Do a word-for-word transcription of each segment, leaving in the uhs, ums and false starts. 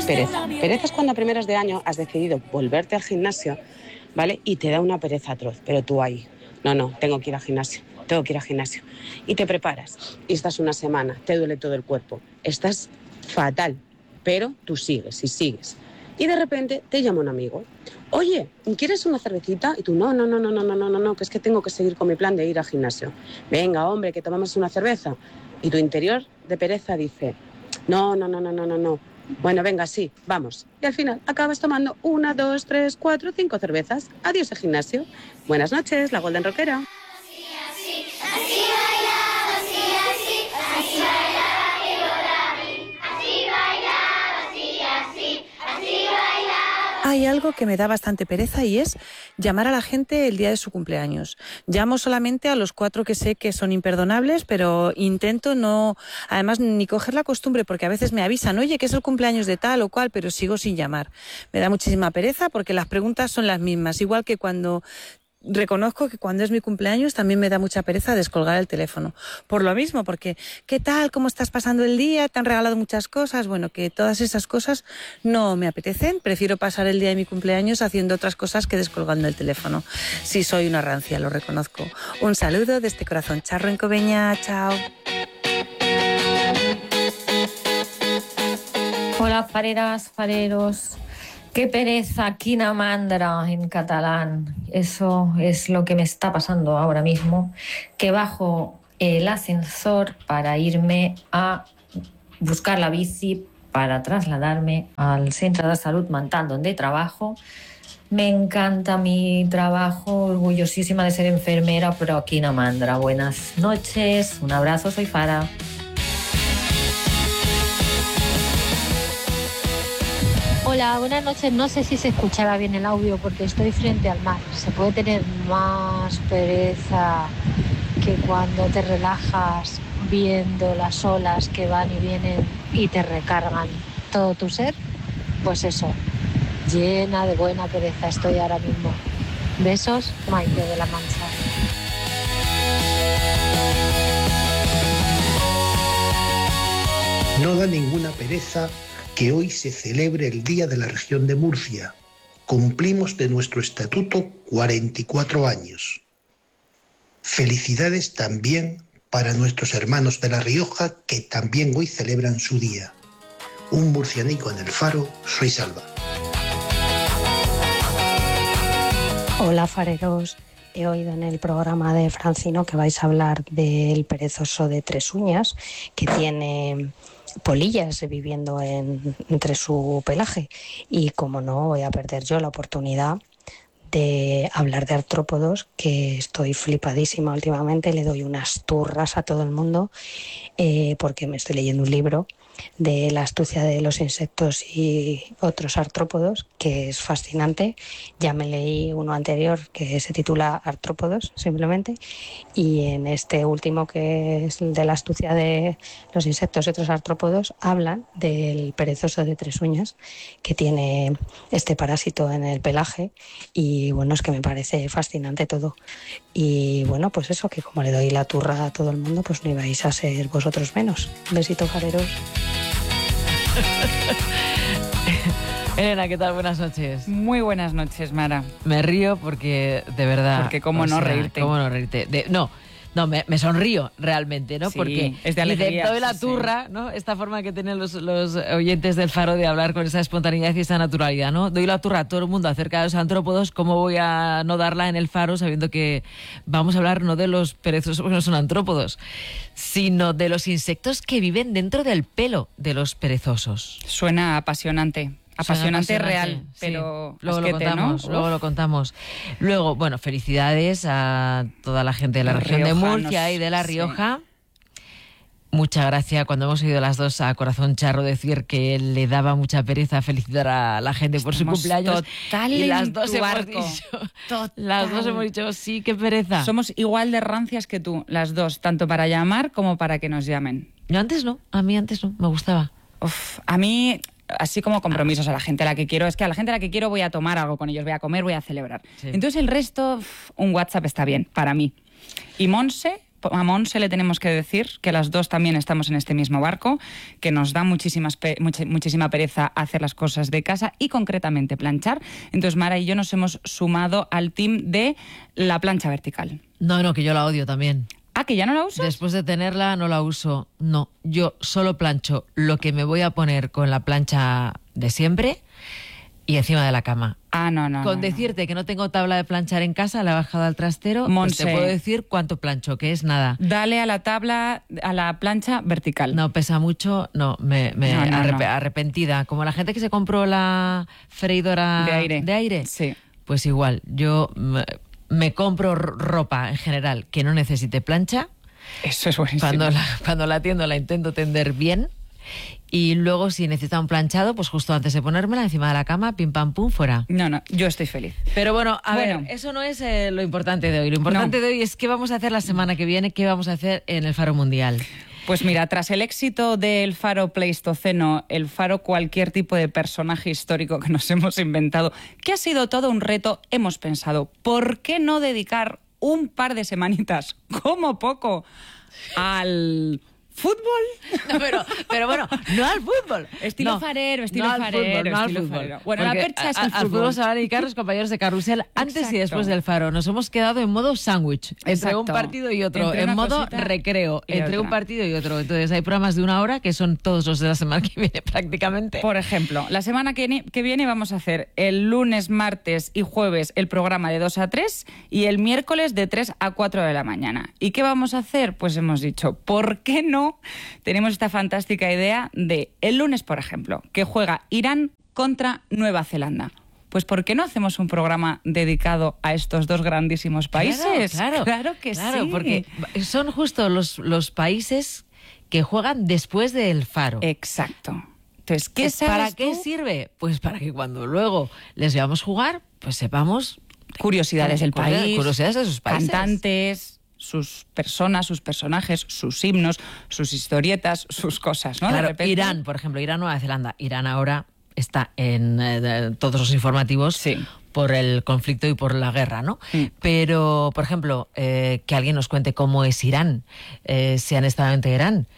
Pereza. Pereza es cuando a primeros de año has decidido volverte al gimnasio, ¿vale? Y te da una pereza atroz, pero tú ahí, no, no, tengo que ir al gimnasio, tengo que ir al gimnasio. Y te preparas, y estás una semana, te duele todo el cuerpo, estás fatal, pero tú sigues y sigues. Y de repente te llama un amigo. Oye, ¿quieres una cervecita? Y tú, no, no, no, no, no, no, no, no, no, que es que tengo que seguir con mi plan de ir al gimnasio. Venga, hombre, que tomamos una cerveza. Y tu interior de pereza dice, no, no, no, no, no, no, no. Bueno, venga, sí, vamos. Y al final acabas tomando una, dos, tres, cuatro, cinco cervezas. Adiós al gimnasio. Buenas noches, la Golden Rockera. Así, así, así bailaba, así, así, así bailaba que lloraba. Así bailaba, así, así, así bailaba. Hay algo que me da bastante pereza y es llamar a la gente el día de su cumpleaños. Llamo solamente a los cuatro que sé que son imperdonables, pero intento no, además, ni coger la costumbre, porque a veces me avisan, oye, que es el cumpleaños de tal o cual, pero sigo sin llamar. Me da muchísima pereza porque las preguntas son las mismas, igual que cuando... Reconozco que cuando es mi cumpleaños también me da mucha pereza descolgar el teléfono. Por lo mismo, porque ¿qué tal? ¿Cómo estás pasando el día? ¿Te han regalado muchas cosas? Bueno, que todas esas cosas no me apetecen. Prefiero pasar el día de mi cumpleaños haciendo otras cosas que descolgando el teléfono. Sí, soy una rancia, lo reconozco. Un saludo desde Corazón Charro en Coveña. Chao. Hola, fareras, fareros. Qué pereza, quina mandra en catalán. Eso es lo que me está pasando ahora mismo, que bajo el ascensor para irme a buscar la bici para trasladarme al centro de salud mental donde trabajo. Me encanta mi trabajo, orgullosísima de ser enfermera, pero quina mandra. Buenas noches, un abrazo, soy Fara. Hola, buenas noches. No sé si se escuchará bien el audio porque estoy frente al mar. Se puede tener más pereza que cuando te relajas viendo las olas que van y vienen y te recargan todo tu ser. Pues eso, llena de buena pereza estoy ahora mismo. Besos, Maite de la Mancha. No da ninguna pereza que hoy se celebre el Día de la Región de Murcia. Cumplimos de nuestro estatuto cuarenta y cuatro años. Felicidades también para nuestros hermanos de La Rioja que también hoy celebran su día. Un murcianico en el Faro, soy Salva. Hola fareros, he oído en el programa de Francino que vais a hablar del perezoso de tres uñas que tiene polillas viviendo en, entre su pelaje y como no voy a perder yo la oportunidad de hablar de artrópodos, que estoy flipadísima últimamente, le doy unas turras a todo el mundo eh, porque me estoy leyendo un libro de la astucia de los insectos y otros artrópodos, que es fascinante. Ya me leí uno anterior que se titula Artrópodos, simplemente, y en este último, que es el de la astucia de los insectos y otros artrópodos, hablan del perezoso de tres uñas, que tiene este parásito en el pelaje, y bueno, es que me parece fascinante todo. Y bueno, pues eso, que como le doy la turra a todo el mundo, pues no ibais a ser vosotros menos. Un besito, fareros. Elena, ¿qué tal? Buenas noches. Muy buenas noches, Mara. Me río porque, de verdad... Porque cómo o no sea, reírte. Cómo no reírte. De, no, no me, me sonrío realmente, ¿no? Sí, porque es de alegría. y de toda la Sí, turra, sí. ¿no? Esta forma que tienen los, los oyentes del Faro de hablar con esa espontaneidad y esa naturalidad, ¿no? Doy la turra a todo el mundo acerca de los antrópodos, ¿cómo voy a no darla en el Faro sabiendo que vamos a hablar no de los perezosos porque no son antrópodos, sino de los insectos que viven dentro del pelo de los perezosos? Suena apasionante. Apasionante, real, sí. pero luego lo asquete, contamos, ¿no? luego Uf. lo contamos. Luego, bueno, felicidades a toda la gente de la, Los región de riojanos, Murcia y de La sí. Rioja. Mucha gracia cuando hemos oído las dos a Corazón Charro decir que le daba mucha pereza felicitar a la gente por Estamos su cumpleaños. total y en las dos tu hemos barco. dicho, Total. las dos hemos dicho, sí, qué pereza. Somos igual de rancias que tú, las dos, tanto para llamar como para que nos llamen. Yo antes no, a mí antes no, me gustaba. Uf, a mí, así como compromisos a la gente a la que quiero, es que a la gente a la que quiero voy a tomar algo con ellos, voy a comer, voy a celebrar. Sí. Entonces el resto, uf, un WhatsApp está bien, para mí. Y Monse, a Monse le tenemos que decir que las dos también estamos en este mismo barco, que nos da muchísimas pe- mucha, muchísima pereza hacer las cosas de casa y concretamente planchar. Entonces Mara y yo nos hemos sumado al team de la plancha vertical. No, no, que yo la odio también. Ah, ¿que ya no la usas? Después de tenerla no la uso. No, yo solo plancho lo que me voy a poner con la plancha de siempre y encima de la cama. Ah, no, no. Con no, decirte no. que no tengo tabla de planchar en casa, la he bajado al trastero, Monse, pues te puedo decir cuánto plancho, que es nada. Dale a la tabla, a la plancha vertical. No, pesa mucho, no, me, me No, no, arrep- no. arrepentida. Como la gente que se compró la freidora De aire. de aire. Sí. Pues igual, yo me, me compro r- ropa en general que no necesite plancha. Eso es buenísimo. Cuando la, cuando la tiendo la intento tender bien. Y luego, si necesita un planchado, pues justo antes de ponérmela encima de la cama, pim pam pum, fuera. No, no, yo estoy feliz. Pero bueno, a Bueno. ver, eso no es eh, lo importante de hoy. Lo importante No. de hoy es qué vamos a hacer la semana que viene, qué vamos a hacer en el Faro Mundial. Pues mira, tras el éxito del Faro Pleistoceno, el Faro cualquier tipo de personaje histórico que nos hemos inventado, que ha sido todo un reto, hemos pensado, ¿por qué no dedicar un par de semanitas, como poco, al fútbol? No, pero, pero bueno, no al fútbol. Estilo No, farero, estilo no al farero, fútbol, no al estilo fútbol. farero. Bueno, la Porque percha es a- el Al fútbol. fútbol se van a dedicar los compañeros de carrusel antes Exacto. y después del Faro. Nos hemos quedado en modo sándwich, entre Exacto. un partido y otro, Entre en una modo cosita recreo, y entre un otra. partido y otro. Entonces hay programas de una hora que son todos los de la semana que viene prácticamente. Por ejemplo, la semana que, ni- que viene vamos a hacer el lunes, martes y jueves el programa de dos a tres y el miércoles de tres a cuatro de la mañana. ¿Y qué vamos a hacer? Pues hemos dicho, ¿por qué no? Tenemos esta fantástica idea de el lunes, por ejemplo, que juega Irán contra Nueva Zelanda. Pues ¿por qué no hacemos un programa dedicado a estos dos grandísimos países? Claro, claro, claro que claro, sí. porque son justo los, los países que juegan después del Faro. Exacto. Entonces, ¿qué sabes ¿Para qué tú? sirve? Pues para que cuando luego les veamos jugar, pues sepamos Curiosidades del Curiosidades- país, curiosidades de sus países. cantantes, sus personas, sus personajes, sus himnos, sus historietas, sus cosas, ¿no? De Claro, repente- Irán, por ejemplo, Irán, Nueva Zelanda. Irán ahora está en eh, de- todos los informativos Sí. por el conflicto y por la guerra, ¿no? Mm. Pero, por ejemplo, eh, que alguien nos cuente cómo es Irán, eh, si han estado en Teherán,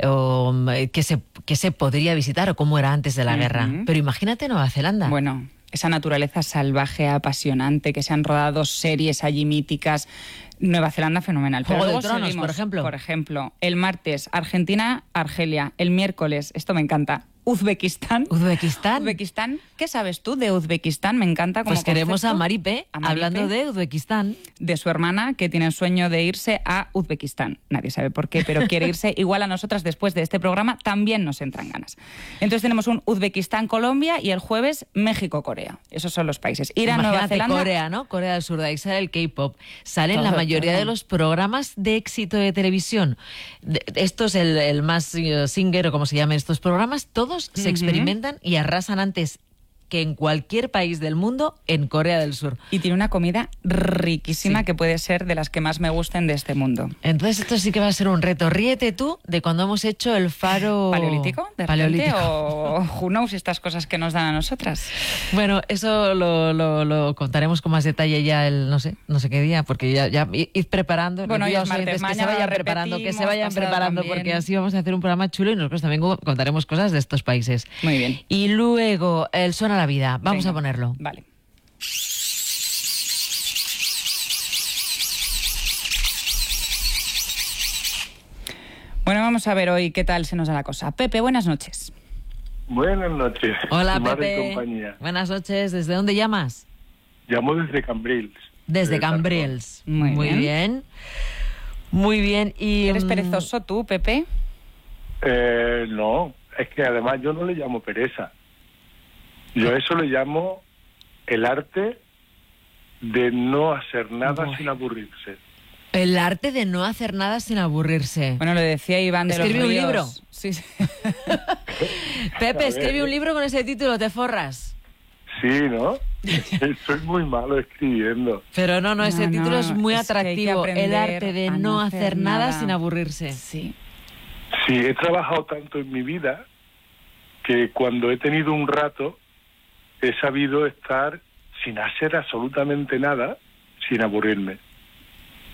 o mm, eh, qué se, qué se podría visitar o cómo era antes de la Ujú. guerra. Pero imagínate Nueva Zelanda. Bueno, esa naturaleza salvaje, apasionante, que se han rodado series allí míticas. Nueva Zelanda, fenomenal. Pero Juego de luego Tronos, seguimos. por ejemplo. Por ejemplo, el martes, Argentina, Argelia. El miércoles, esto me encanta, Uzbekistán. Uzbekistán. Uzbekistán. ¿Qué sabes tú de Uzbekistán? Me encanta como Pues queremos concepto. a Maripe, A Maripe, hablando de Uzbekistán. de su hermana, que tiene el sueño de irse a Uzbekistán. Nadie sabe por qué, pero quiere irse. Igual a nosotras después de este programa también nos entran ganas. Entonces tenemos un Uzbekistán-Colombia y el jueves México-Corea. Esos son los países. Irán, Nueva Imagínate Zelanda. Corea, ¿no? Corea del Sur, de ahí sale el K-pop. Salen la Todo, mayoría todo. de los programas de éxito de televisión. De- Esto es el, el más eh, singer o como se llamen estos programas. Todos se Ujú. experimentan y arrasan antes que en cualquier país del mundo en Corea del Sur. Y tiene una comida riquísima Sí. que puede ser de las que más me gusten de este mundo. Entonces esto sí que va a ser un reto. Ríete tú de cuando hemos hecho el faro... ¿Paleolítico? ¿De repente? Paleolítico. ¿O who knows estas cosas que nos dan a nosotras? Bueno, eso lo, lo- lo contaremos con más detalle ya el, no sé, no sé qué día, porque ya, ya i- id preparando. Bueno, les digo hoy a es los oyentes martes, que se mañana vayan lo preparando, que se repetimos, vayan pasado preparando, también. porque así vamos a hacer un programa chulo y nosotros también contaremos cosas de estos países. Muy bien. Y luego, el Suena la Vida, vamos Venga, a ponerlo. Vale. Bueno, vamos a ver hoy qué tal se nos da la cosa. Pepe, buenas noches. Buenas noches. Hola, Tu madre y Pepe. compañía. Buenas noches. ¿Desde dónde llamas? Llamo desde Cambrils. Desde de Cambrils. Muy bien. bien. Muy bien. Y, ¿Eres mm, perezoso tú, Pepe? Eh, no, es que además yo no le llamo pereza. Yo a eso le llamo el arte de no hacer nada Bueno. sin aburrirse. El arte de no hacer nada sin aburrirse. Bueno, lo decía Iván de los Escribe un Ríos. libro. Sí, sí. Pepe, A escribe ver. un libro con ese título, te forras. Sí, ¿no? Soy muy malo escribiendo. Pero no, no, ese No, título no, es muy es que hay que atractivo. El aprender arte de a no no hacer hacer nada, nada. sin aburrirse. Sí. Sí, he trabajado tanto en mi vida que cuando he tenido un rato he sabido estar sin hacer absolutamente nada, sin aburrirme.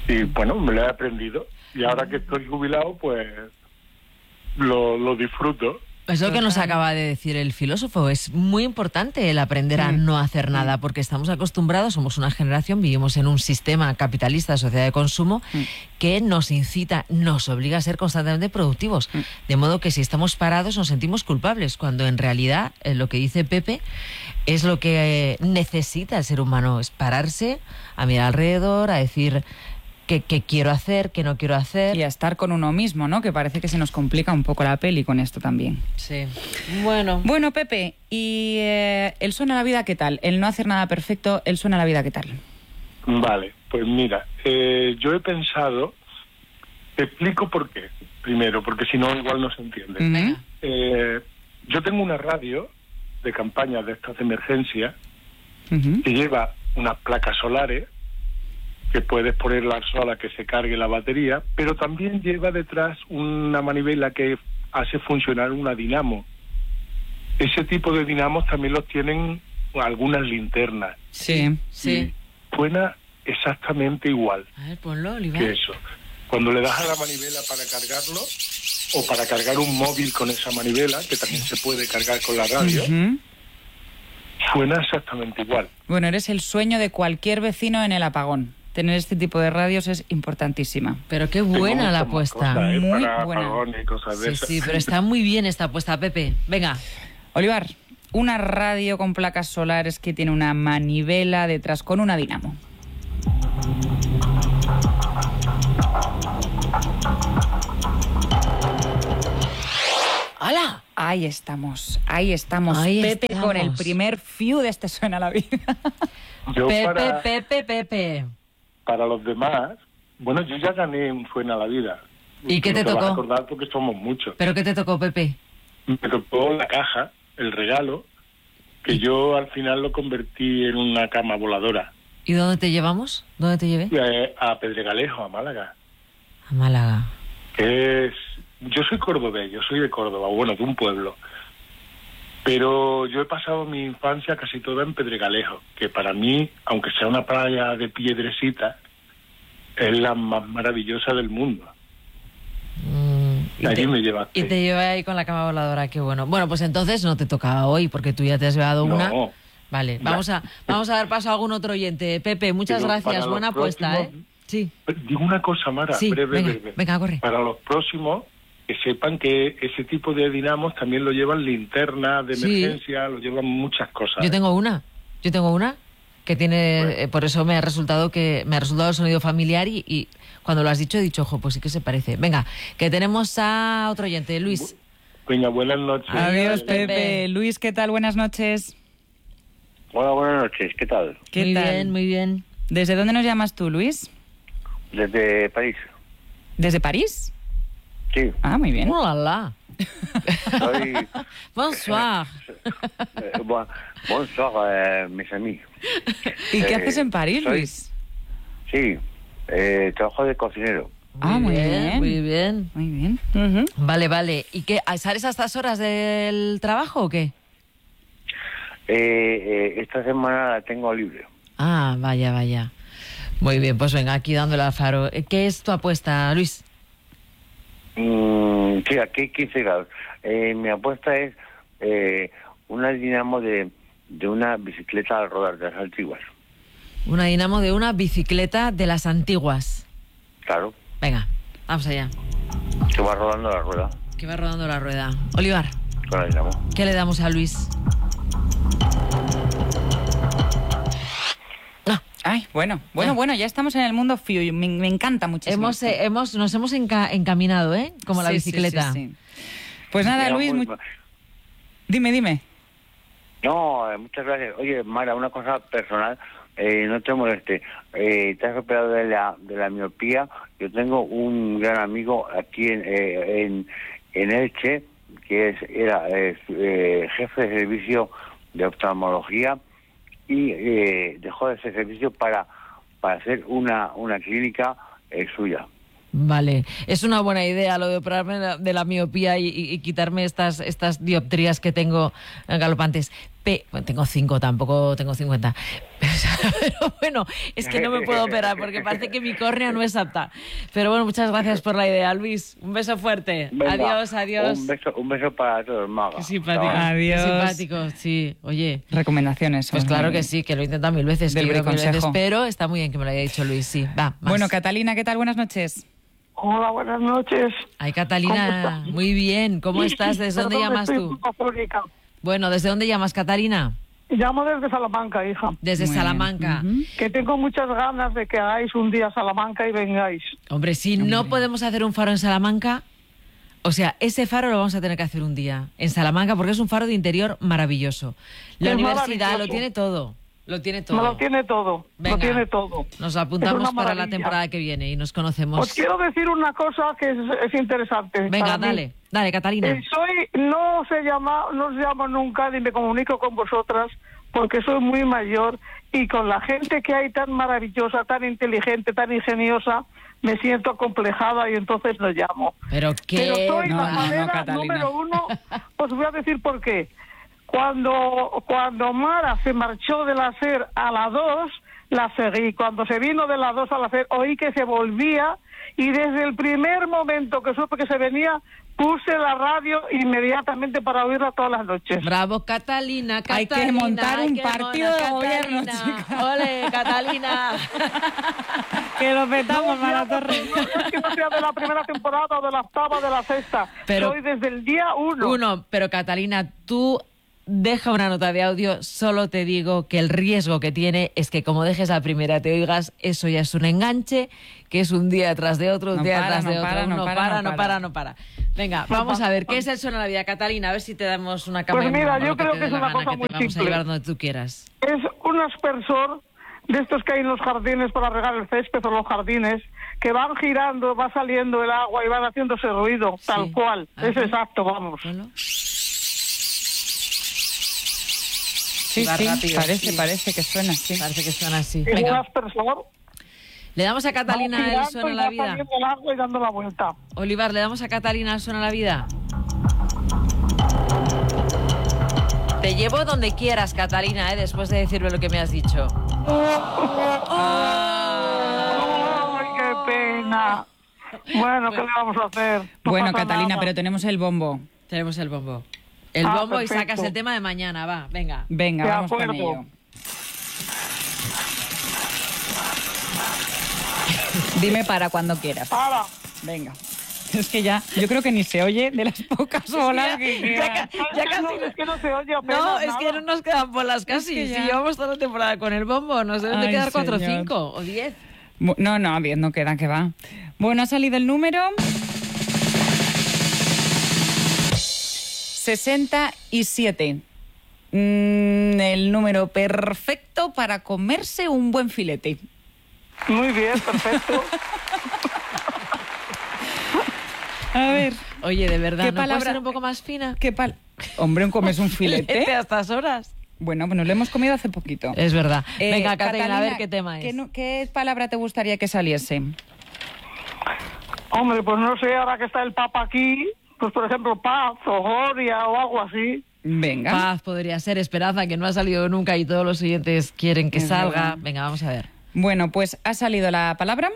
Y bueno, me lo he aprendido. Y ahora que estoy jubilado, pues lo, lo disfruto. Es lo que nos acaba de decir el filósofo. Es muy importante el aprender a no hacer nada, porque estamos acostumbrados, somos una generación, vivimos en un sistema capitalista, sociedad de consumo, que nos incita, nos obliga a ser constantemente productivos. De modo que si estamos parados nos sentimos culpables, cuando en realidad eh, lo que dice Pepe es lo que eh, necesita el ser humano, es pararse, a mirar alrededor, a decir... ¿Qué, ¿Qué quiero hacer? ¿Qué no quiero hacer? Y a estar con uno mismo, ¿no? Que parece que se nos complica un poco la peli con esto también. Sí. Bueno. Bueno, Pepe, ¿y eh, el suena a la vida qué tal? El no hacer nada perfecto, el suena a la vida qué tal. Vale, pues mira, eh, yo he pensado, te explico por qué. Primero, porque si no igual no se entiende. Uh-huh. Eh, yo tengo una radio de campaña de estas de emergencia uh-huh. que lleva unas placas solares que puedes ponerla sola que se cargue la batería, pero también lleva detrás una manivela que hace funcionar una dinamo. Ese tipo de dinamos también los tienen algunas linternas. Sí, sí. Suena exactamente igual. A ver, ponlo, Oliver. Que eso. Cuando le das a la manivela para cargarlo, o para cargar un móvil con esa manivela, que también se puede cargar con la radio, uh-huh. suena exactamente igual. Bueno, eres el sueño de cualquier vecino en el apagón. Tener este tipo de radios es importantísima. Pero qué buena la apuesta. Cosas, ¿eh? Muy para buena. apagones y cosas de Sí, esas. sí, pero está muy bien esta apuesta, Pepe. Venga. Olivar, una radio con placas solares que tiene una manivela detrás con una dinamo. ¡Hala! Ahí estamos, ahí estamos. Ahí Pepe estamos. con el primer fiu de este Suena la Vida. Yo Pepe, para, Pepe, Pepe. para los demás, bueno, yo ya gané un Suena la Vida. ¿Y qué No te vas a tocó? acordar porque somos muchos. ¿Pero qué te tocó, Pepe? Me tocó la caja, el regalo, que yo al final lo convertí en una cama voladora. ¿Y dónde te llevamos? ¿Dónde te llevé? Eh, a Pedregalejo, a Málaga. A Málaga. Que es... Yo soy cordobés, yo soy de Córdoba, bueno, de un pueblo. Pero yo he pasado mi infancia casi toda en Pedregalejo, que para mí, aunque sea una playa de piedrecita, es la más maravillosa del mundo. Mm, y Allí te, me llevaste. Y te llevé ahí con la cama voladora, qué bueno. Bueno, pues entonces no te tocaba hoy, porque tú ya te has llevado No. una. Vale, vamos a, vamos a dar paso a algún otro oyente. Pepe, muchas Pero para gracias, los buena apuesta, ¿eh? próximos- Sí. Digo una cosa, Mara, Sí, breve, venga, breve. venga, corre. Para los próximos, que sepan que ese tipo de dinamos también lo llevan linternas de Sí. emergencia, lo llevan muchas cosas. Yo tengo una, yo tengo una que tiene, Bueno. eh, por eso me ha resultado que me ha resultado el sonido familiar y, y cuando lo has dicho he dicho, ojo, pues sí que se parece. Venga, que tenemos a otro oyente, Luis. Venga, buenas noches. Adiós, Pepe. Pepe. Luis, ¿qué tal? Buenas noches. Hola, buenas noches. ¿Qué tal? ¿Qué muy tal? bien, muy bien. ¿Desde dónde nos llamas tú, Luis? Desde París. ¿Desde París? Sí. Ah, muy bien. Hola. Soy... Bonsoir. eh, bon- bonsoir, eh, mes amis. ¿Y qué Eh, haces en París, soy- Luis? Sí, eh, trabajo de cocinero. Ah, muy bien. Muy bien. Muy bien. Ujú. Vale, vale. ¿Y qué? ¿Sales a estas horas del trabajo o qué? Eh, eh, esta semana la tengo libre. Ah, vaya, vaya. Muy bien, pues venga, aquí dándole al faro. ¿Qué es tu apuesta, Luis? Mm, sí, aquí quince grados. Eh, mi apuesta es eh, una dinamo de, de una bicicleta al rodar de las antiguas. Una dinamo de una bicicleta de las antiguas. Claro, Venga, vamos allá. que va rodando la rueda Que va rodando la rueda. Olivar, con la dinamo. ¿qué le damos a Luis? Ay, bueno, bueno, Ya. bueno, ya estamos en el mundo Fiu. y Me, me encanta muchísimo. Hemos, esto. eh, hemos, nos hemos enca- encaminado, ¿eh? Como la Sí, sí, bicicleta. sí, sí. Pues nada, Mira, Luis, muy- mu- dime, dime. No, eh, muchas gracias. Oye, Mara, una cosa personal, eh, no te moleste. Eh, te has operado de la, de la miopía. Yo tengo un gran amigo aquí en, eh, en, en Elche, que es era es, eh, jefe de servicio de oftalmología y eh, dejó ese servicio para, para hacer una, una clínica eh, suya. Vale, es una buena idea lo de operarme de la- de la miopía y, y- y quitarme estas, estas dioptrías que tengo eh, galopantes. Pe- bueno, tengo cinco, tampoco tengo cincuenta. Pero bueno, es que no me puedo operar porque parece que mi córnea no es apta. Pero bueno, muchas gracias por la idea, Luis. Un beso fuerte. Venga, adiós, adiós. Un beso, un beso para todos, Maga. Qué simpático. Hasta ahora. Adiós. Qué simpático, sí. Oye. Recomendaciones. Pues son claro muy- que sí, que lo he intentado mil veces. Del que yo mil consejo. veces, pero está muy bien que me lo haya dicho Luis, sí. Va, más. Bueno, Catalina, ¿qué tal? Buenas noches. Hola, buenas noches. Ay, Catalina, muy bien. ¿Cómo estás? ¿Desde dónde Perdón, llamas estoy tú? un poco afónica. Bueno, ¿desde dónde llamas, Catalina? Llamo desde Salamanca, hija. Desde Muy Salamanca. bien. Ujú. Que tengo muchas ganas de que hagáis un día a Salamanca y vengáis. Hombre, si no podemos hacer un faro en Salamanca, o sea, ese faro lo vamos a tener que hacer un día en Salamanca porque es un faro de interior maravilloso. La Es universidad maravilloso. lo tiene todo. Lo tiene todo. Me lo tiene todo, Venga. lo tiene todo. Nos apuntamos Es una para la maravilla. temporada que viene y nos conocemos. Os quiero decir una cosa que es, es interesante. Venga, para mí. dale, dale, Catalina. Eh, soy, no se llama, no os llamo nunca ni me comunico con vosotras porque soy muy mayor y con la gente que hay tan maravillosa, tan inteligente, tan ingeniosa, me siento acomplejada y entonces lo llamo. Pero qué... Pero soy No, la no, no, manera Catalina. número uno. Os voy a decir por qué. Cuando, cuando Mara se marchó de la SER a la dos, la seguí. Cuando se vino de la dos a la SER, oí que se volvía y desde el primer momento que supe que se venía, puse la radio inmediatamente para oírla todas las noches. Bravo, Catalina, Catalina. Hay que montar ay, un qué partido mona, de gobierno, Catalina. chica. Ole, Catalina. Que lo petamos, No, Mara ya, Torre. no, no es que no sea de la primera temporada o de la octava o de la sexta. Pero- Soy desde el día uno. Uno, pero Catalina, tú deja una nota de audio, solo te digo que el riesgo que tiene es que como dejes la primera te oigas, eso ya es un enganche, que es un día tras de otro, un No día para, tras no de otro, para, no no para, para, no no para. para, no para. Venga, vamos a ver, ¿qué es el Suena la Vida, Catalina? A ver si te damos una cama Pues mira, en yo lo que creo te que dé es la una gana, cosa que muy te vamos a simple. llevar donde tú quieras. Es un aspersor de estos que hay en los jardines para regar el césped o los jardines, que van girando, va saliendo el agua y van haciendo ese ruido, Sí. tal cual. Ajá. Es exacto, vamos. Bueno. Sí, Va sí, rápido, parece, sí. parece que suena así. Parece que suena así. Es un Venga, aspersor. le damos a Va Catalina el girando Suena y la va Vida. saliendo el agua y dando la vuelta. Olivar, le damos a Catalina el Suena la Vida. Te llevo donde quieras, Catalina, ¿eh? Después de decirme lo que me has dicho. ¡Ay, qué pena! Bueno, ¿qué le vamos a hacer? No Bueno, pasa Catalina, nada. pero tenemos el bombo. Tenemos el bombo. El Ah, bombo y perfecto. sacas el tema de mañana, va, venga. Venga, De vamos con acuerdo. ello. Dime para cuando quieras. Para. Venga. Es que ya, yo creo que ni se oye de las pocas olas que quedan. Ya Es que no- casi- es que no se oye apenas No, es que nada. no nos quedan bolas casi. que ya- Si llevamos toda la temporada con el bombo, nos deben de Ay, quedar cuatro o señor. cinco o diez. Bu- No, no, diez no queda, que va. Bueno, ha salido el número sesenta y siete. Mm, el número perfecto para comerse un buen filete. Muy bien, perfecto. A ver, Oye, de verdad, ¿Qué ¿no puede palabra- ser un poco más fina? ¿qué pal... Hombre, un comes un filete. a estas horas. Bueno, bueno, lo hemos comido hace poquito. Es verdad. Eh, Venga, Catalina, a ver Catalina, qué tema es. ¿qué, nu- qué palabra te gustaría que saliese? Hombre, pues no sé, ahora que está el Papa aquí, pues por ejemplo, paz o gloria o algo así. Venga. Paz podría ser, Esperanza, que no ha salido nunca y todos los oyentes quieren que Es salga. verdad. Venga, vamos a ver. Bueno, pues ha salido la palabra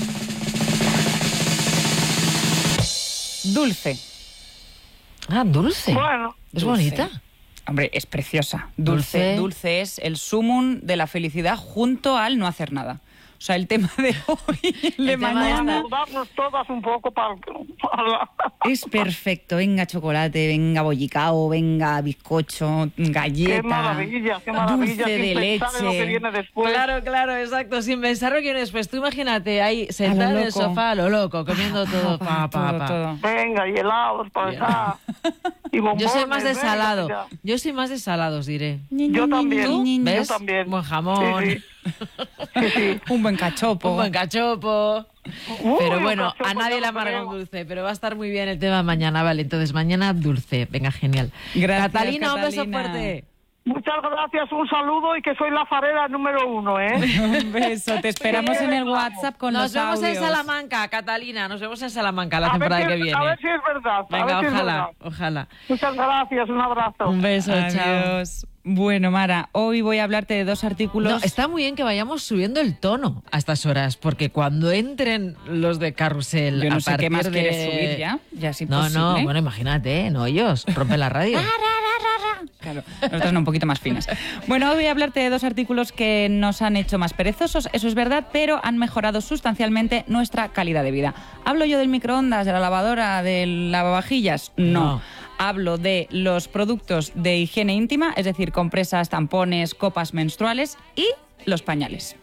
dulce. Ah, dulce. Bueno, Es Dulce. bonita. Hombre, es preciosa. Dulce. Dulce. Dulce es el sumum de la felicidad junto al no hacer nada. O sea, el tema de hoy, el de tema de mañana, esta- darnos todas un poco para... para- es perfecto. Venga chocolate, venga bollicao, venga bizcocho, galleta, Qué maravilla, qué maravilla. dulce de sin pensar en lo que leche. viene después. Claro, claro, exacto. Sin pensar lo que viene después. Tú imagínate ahí sentada en el loco. sofá a lo loco, comiendo todo. Pa, pa, todo, pa. todo. Venga, y helados para Bien. acá. Y bombones, Yo soy más de venga, salado. ya. Yo soy más de salados, diré. Yo también. ¿Tú? Yo ¿Ves? también. Buen jamón. Sí, Sí, sí. Un buen cachopo. Un buen cachopo. Uy, Pero un bueno, cachopo a nadie yo le no amarga un creo. dulce, pero va a estar muy bien el tema mañana, vale. Entonces mañana dulce. Venga, genial. Gracias, Catalina, un beso Catalina. fuerte. Muchas gracias, un saludo y que soy la farera número uno, ¿eh? Un beso. Te esperamos en el WhatsApp con Nos los vemos en audios. Salamanca, Catalina. Nos vemos en Salamanca la A ver, temporada si que es, viene. a ver si es verdad. a Venga, ver si es ojalá, verdad. ojalá. Muchas gracias, un abrazo. Un beso, chao. Adiós. Bueno, Mara, hoy voy a hablarte de dos artículos... No, está muy bien que vayamos subiendo el tono a estas horas, porque cuando entren los de Carrusel... Yo no a sé qué más de... quieres subir ya, ya es No, imposible. no, bueno, imagínate, no ellos, rompen la radio. Claro, nosotros no, un poquito más finas. Bueno, hoy voy a hablarte de dos artículos que nos han hecho más perezosos, eso es verdad, pero han mejorado sustancialmente nuestra calidad de vida. ¿Hablo yo del microondas, de la lavadora, del lavavajillas? No. No. Hablo de los productos de higiene íntima, es decir, compresas, tampones, copas menstruales y los pañales.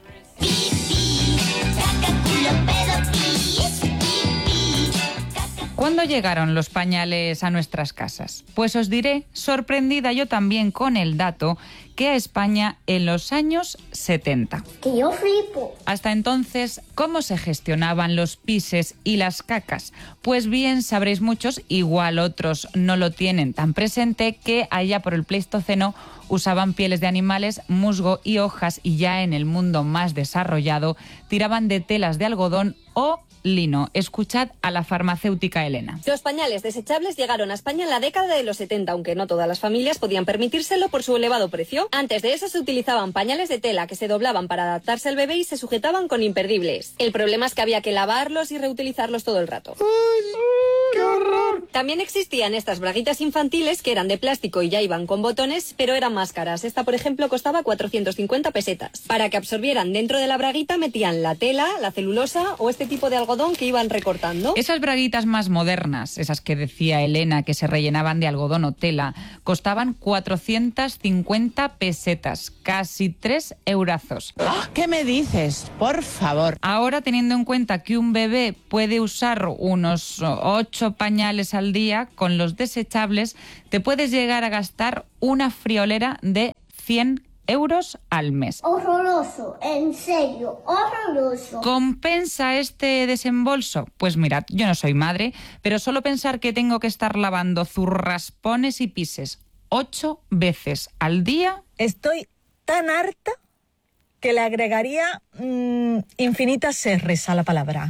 ¿Cuándo llegaron los pañales a nuestras casas? Pues os diré, sorprendida yo también con el dato, que a España en los años setenta. Que yo flipo. Hasta entonces, ¿cómo se gestionaban los pises y las cacas? Pues bien, sabréis muchos, igual otros no lo tienen tan presente, que allá por el Pleistoceno usaban pieles de animales, musgo y hojas, y ya en el mundo más desarrollado tiraban de telas de algodón o lino. Escuchad a la farmacéutica Elena. Los pañales desechables llegaron a España en la década de los setenta, aunque no todas las familias podían permitírselo por su elevado precio. Antes de eso se utilizaban pañales de tela que se doblaban para adaptarse al bebé y se sujetaban con imperdibles. El problema es que había que lavarlos y reutilizarlos todo el rato. ¡Qué horror! También existían estas braguitas infantiles que eran de plástico y ya iban con botones, pero eran más caras. Esta, por ejemplo, costaba cuatrocientas cincuenta pesetas. Para que absorbieran dentro de la braguita metían la tela, la celulosa o este tipo de algodón que iban recortando. Esas braguitas más modernas, esas que decía Elena que se rellenaban de algodón o tela, costaban cuatrocientas cincuenta pesetas, casi tres eurazos. ¿Qué me dices? Por favor. Ahora, teniendo en cuenta que un bebé puede usar unos ocho pañales al día, con los desechables te puedes llegar a gastar una friolera de cien euros al mes. Horroroso, en serio, horroroso. ¿Compensa este desembolso? Pues mirad, yo no soy madre, pero solo pensar que tengo que estar lavando zurraspones y pises ocho veces al día... Estoy tan harta que le agregaría mmm, infinitas erres a la palabra.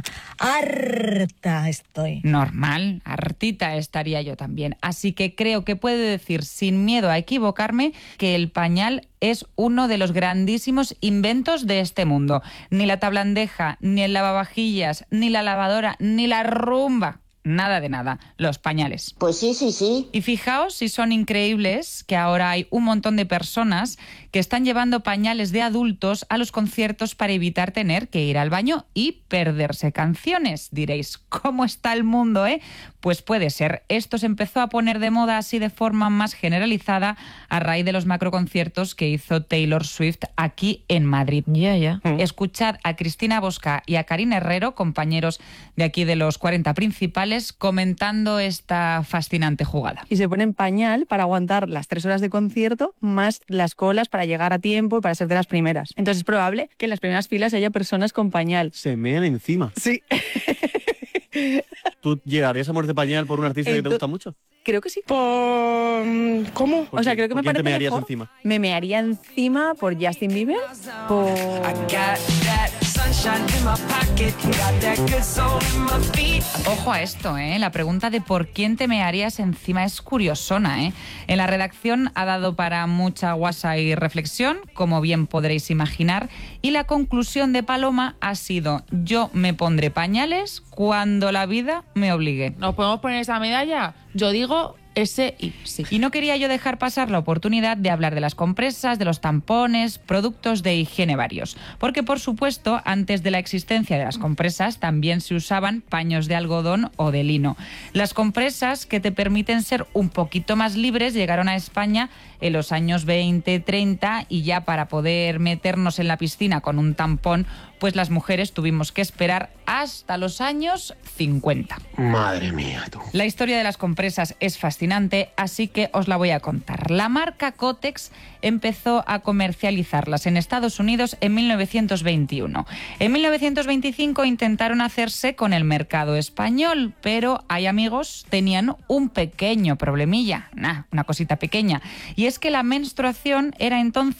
Harta estoy. Normal, hartita estaría yo también. Así que creo que puedo decir sin miedo a equivocarme que el pañal es uno de los grandísimos inventos de este mundo. Ni la tablandeja, ni el lavavajillas, ni la lavadora, ni la rumba. Nada de nada, los pañales. Pues sí, sí, sí. Y fijaos si son increíbles que ahora hay un montón de personas que están llevando pañales de adultos a los conciertos para evitar tener que ir al baño y perderse canciones. Diréis, ¿cómo está el mundo, eh? Pues puede ser. Esto se empezó a poner de moda así de forma más generalizada a raíz de los macroconciertos que hizo Taylor Swift aquí en Madrid. Ya, ya. Mm. Escuchad a Cristina Bosca y a Karina Herrero, compañeros de aquí de los cuarenta principales, comentando esta fascinante jugada. Y se ponen pañal para aguantar las tres horas de concierto más las colas para llegar a tiempo y para ser de las primeras. Entonces es probable que en las primeras filas haya personas con pañal. Se mean encima. Sí. ¿Tú llegarías a muerte pañal por un artista Entonces, que te gusta mucho? Creo que sí. Por... ¿Cómo? ¿Por O sea, qué? creo que ¿Por me quién parece te mearías mejor. encima? Me mearía encima por Justin Bieber, por... Ojo a esto, ¿eh? La pregunta de por quién te mearías encima es curiosona, ¿eh? En la redacción ha dado para mucha guasa y reflexión, como bien podréis imaginar, y la conclusión de Paloma ha sido: yo me pondré pañales cuando la vida me obligue. ¿Nos podemos poner esa medalla? Yo digo ese y sí. Y no quería yo dejar pasar la oportunidad de hablar de las compresas, de los tampones, productos de higiene varios. Porque, por supuesto, antes de la existencia de las compresas también se usaban paños de algodón o de lino. Las compresas, que te permiten ser un poquito más libres, llegaron a España en los años veinte, treinta, y ya para poder meternos en la piscina con un tampón, pues las mujeres tuvimos que esperar hasta los años cincuenta. Madre mía, tú. La historia de las compresas es fascinante, así que os la voy a contar. La marca Kotex empezó a comercializarlas en Estados Unidos en mil novecientos veintiuno. En mil novecientos veinticinco intentaron hacerse con el mercado español, pero hay amigos, tenían un pequeño problemilla, nah, una cosita pequeña, y es que la menstruación era entonces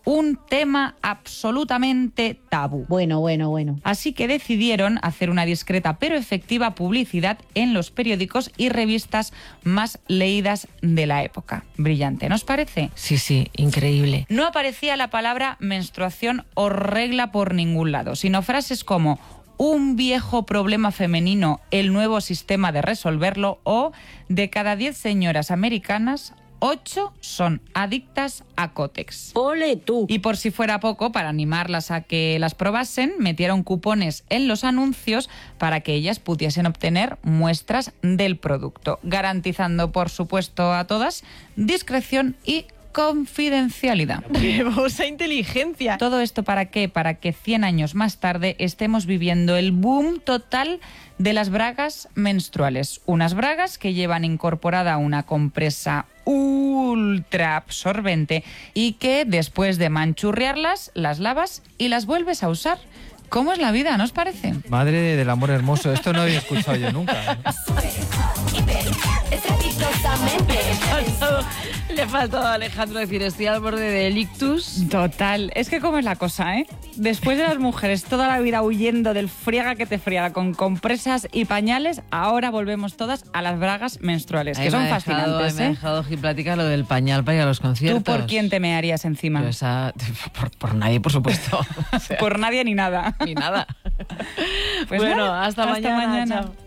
un tema absolutamente tabú. Bueno, bueno, bueno. Así que decidieron hacer una discreta pero efectiva publicidad en los periódicos y revistas más leídas de la época. Brillante, ¿no os parece? Sí, sí, increíble. No aparecía la palabra menstruación o regla por ningún lado, sino frases como un viejo problema femenino, el nuevo sistema de resolverlo, o de cada diez señoras americanas, ocho son adictas a Kotex. ¡Ole tú! Y por si fuera poco, para animarlas a que las probasen, metieron cupones en los anuncios para que ellas pudiesen obtener muestras del producto, garantizando, por supuesto, a todas discreción y confidencialidad. ¡Trevosa inteligencia! ¿Todo esto para qué? Para que cien años más tarde estemos viviendo el boom total de las bragas menstruales. Unas bragas que llevan incorporada una compresa ultra absorbente y que después de manchurrearlas, las lavas y las vuelves a usar. ¿Cómo es la vida, no os parece? Madre del amor hermoso, esto no había escuchado yo nunca. Le faltó a Alejandro decir, estoy al borde del ictus. Total. Es que cómo es la cosa, ¿eh? Después de las mujeres toda la vida huyendo del friega que te friega con compresas y pañales, ahora volvemos todas a las bragas menstruales, que Ahí son me ha dejado, fascinantes, me ha ¿eh? dejado Giplática lo del pañal para ir a los conciertos. ¿Tú por quién te mearías encima? Pues a- por, por nadie, por supuesto. O sea, Por nadie ni nada. Ni nada. Pues bueno, nada, hasta, hasta mañana. mañana. Chao.